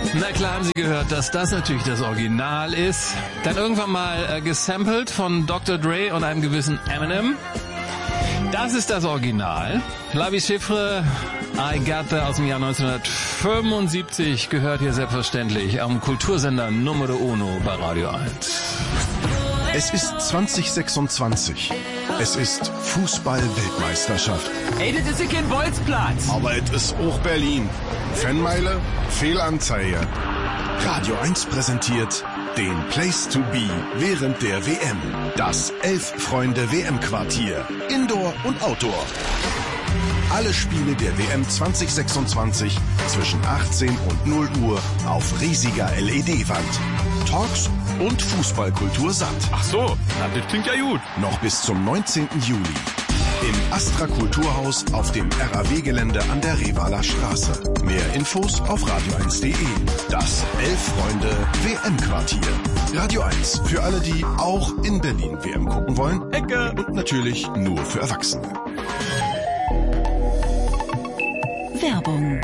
Na klar haben Sie gehört, dass das natürlich das Original ist. Dann irgendwann mal gesampelt von Dr. Dre und einem gewissen Eminem. Das ist das Original. La Vie Chiffre, I Got There aus dem Jahr 1975 gehört hier selbstverständlich am Kultursender Numero Uno bei Radio 1. Es ist 2026. Es ist Fußball-Weltmeisterschaft. Ey, das ist ja kein Bolzplatz. Aber es ist auch Berlin. Fanmeile, Fehlanzeige. Radio 1 präsentiert den Place to Be während der WM. Das 11-Freunde-WM-Quartier. Indoor und Outdoor. Alle Spiele der WM 2026 zwischen 18 und 0 Uhr auf riesiger LED-Wand. Talks und Fußballkultur satt. Ach so, na, das klingt ja gut. Noch bis zum 19. Juli. Im Astra Kulturhaus auf dem RAW-Gelände an der Revaler Straße. Mehr Infos auf radio1.de. Das 11-Freunde-WM-Quartier. Radio 1 für alle, die auch in Berlin WM gucken wollen. Ecke. Und natürlich nur für Erwachsene. Werbung.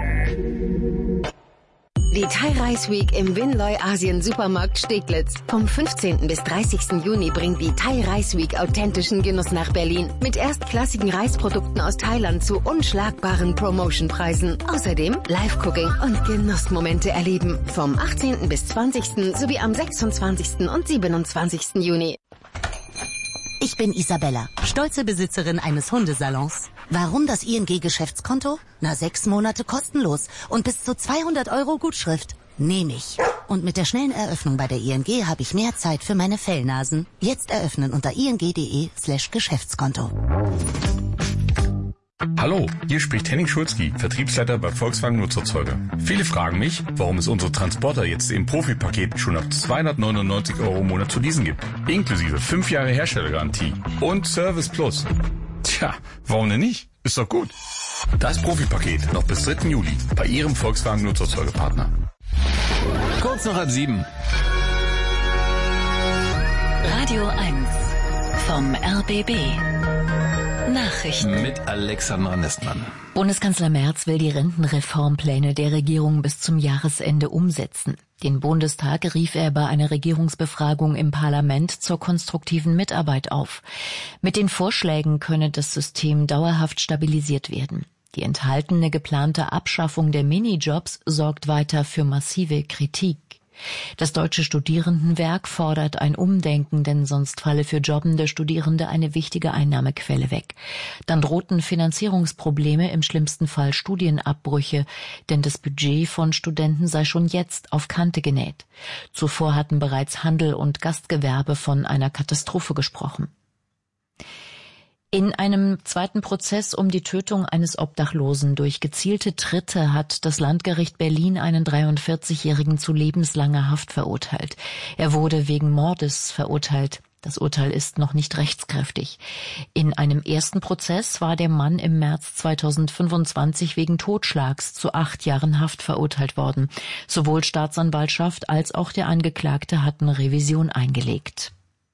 Die Thai Rice Week im Winloy Asien Supermarkt Steglitz. Vom 15. bis 30. Juni bringt die Thai Rice Week authentischen Genuss nach Berlin. Mit erstklassigen Reisprodukten aus Thailand zu unschlagbaren Promotionpreisen. Außerdem Live-Cooking und Genussmomente erleben. Vom 18. bis 20. sowie am 26. und 27. Juni. Ich bin Isabella, stolze Besitzerin eines Hundesalons. Warum das ING-Geschäftskonto? 6 Monate kostenlos und bis zu 200 € Gutschrift. Nehme ich. Und mit der schnellen Eröffnung bei der ING habe ich mehr Zeit für meine Fellnasen. Jetzt eröffnen unter ing.de/Geschäftskonto. Hallo, hier spricht Henning Schulzki, Vertriebsleiter bei Volkswagen Nutzerzeuger. Viele fragen mich, warum es unsere Transporter jetzt im Profipaket schon ab 299 € im Monat zu leasen gibt. Inklusive 5 Jahre Herstellergarantie und Service Plus. Tja, warum denn nicht? Ist doch gut. Das Profipaket noch bis 3. Juli bei Ihrem Volkswagen Nutzerzeugerpartner. Kurz noch ab 7. Radio 1 vom RBB. Nachrichten mit Alexandra Nestmann. Bundeskanzler Merz will die Rentenreformpläne der Regierung bis zum Jahresende umsetzen. Den Bundestag rief er bei einer Regierungsbefragung im Parlament zur konstruktiven Mitarbeit auf. Mit den Vorschlägen könne das System dauerhaft stabilisiert werden. Die enthaltene geplante Abschaffung der Minijobs sorgt weiter für massive Kritik. Das Deutsche Studierendenwerk fordert ein Umdenken, denn sonst falle für jobbende Studierende eine wichtige Einnahmequelle weg. Dann drohten Finanzierungsprobleme, im schlimmsten Fall Studienabbrüche, denn das Budget von Studenten sei schon jetzt auf Kante genäht. Zuvor hatten bereits Handel und Gastgewerbe von einer Katastrophe gesprochen. In einem zweiten Prozess um die Tötung eines Obdachlosen durch gezielte Tritte hat das Landgericht Berlin einen 43-Jährigen zu lebenslanger Haft verurteilt. Er wurde wegen Mordes verurteilt. Das Urteil ist noch nicht rechtskräftig. In einem ersten Prozess war der Mann im März 2025 wegen Totschlags zu 8 Jahren Haft verurteilt worden. Sowohl Staatsanwaltschaft als auch der Angeklagte hatten Revision eingelegt.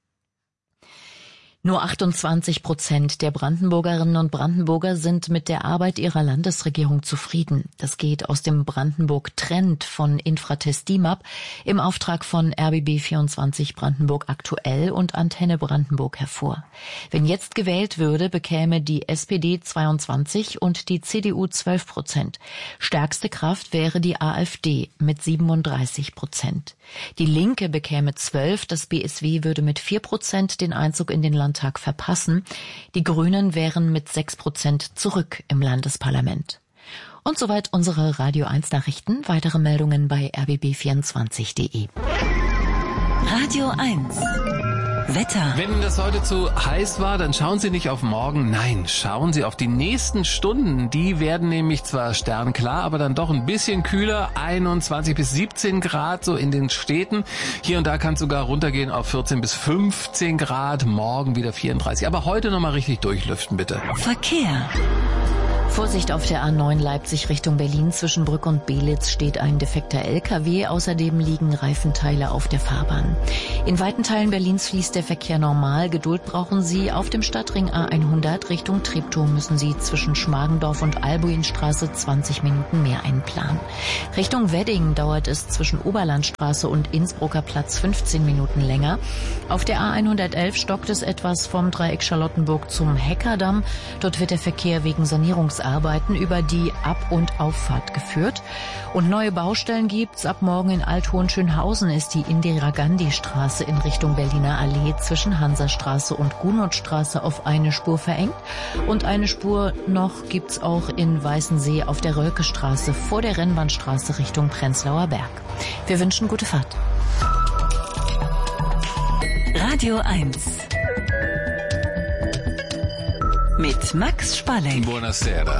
Nur 28% der Brandenburgerinnen und Brandenburger sind mit der Arbeit ihrer Landesregierung zufrieden. Das geht aus dem Brandenburg-Trend von Infratest DIMAP im Auftrag von RBB24 Brandenburg aktuell und Antenne Brandenburg hervor. Wenn jetzt gewählt würde, bekäme die SPD 22 und die CDU 12%. Stärkste Kraft wäre die AfD mit 37%. Die Linke bekäme 12%, das BSW würde mit 4% den Einzug in den Landtag verpassen. Die Grünen wären mit 6% zurück im Landesparlament. Und soweit unsere Radio 1 Nachrichten. Weitere Meldungen bei rbb24.de. Radio 1 Wetter. Wenn Ihnen das heute zu heiß war, dann schauen Sie nicht auf morgen. Nein, schauen Sie auf die nächsten Stunden. Die werden nämlich zwar sternklar, aber dann doch ein bisschen kühler. 21 bis 17 Grad so in den Städten. Hier und da kann es sogar runtergehen auf 14 bis 15 Grad. Morgen wieder 34. Aber heute nochmal richtig durchlüften, bitte. Verkehr. Vorsicht auf der A9 Leipzig Richtung Berlin. Zwischen Brück und Belitz steht ein defekter LKW. Außerdem liegen Reifenteile auf der Fahrbahn. In weiten Teilen Berlins fließt der Verkehr normal. Geduld brauchen Sie. Auf dem Stadtring A100 Richtung Treptow müssen Sie zwischen Schmargendorf und Albuinstraße 20 Minuten mehr einplanen. Richtung Wedding dauert es zwischen Oberlandstraße und Innsbrucker Platz 15 Minuten länger. Auf der A111 stockt es etwas vom Dreieck Charlottenburg zum Heckerdamm. Dort wird der Verkehr wegen Sanierungsarbeiten über die Ab- und Auffahrt geführt. Und neue Baustellen gibt's. Ab morgen in Alt-Hohenschönhausen ist die Indira-Gandhi-Straße in Richtung Berliner Allee zwischen Hansastraße und Gunotstraße auf eine Spur verengt. Und eine Spur noch gibt's auch in Weißensee auf der Rölkestraße vor der Rennbahnstraße Richtung Prenzlauer Berg. Wir wünschen gute Fahrt. Radio 1 mit Max Spalleck. Buonasera.